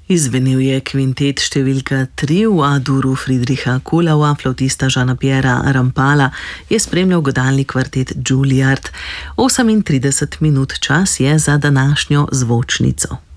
Izvenil je kvintet številka 3 v A-duru Friedricha Kuhlauer, flavtista Jeana-Pierrea Rampala je spremljal godalni kvartet Juilliard. 38 minut čas je za današnjo zvočnico.